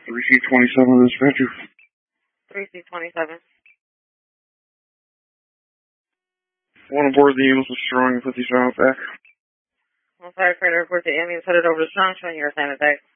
3C27 dispatcher. 3C27. One aboard the ambulance was strong and 50 south back. Well, firefighter report the ambulance headed over to Strong, showing your assignment back.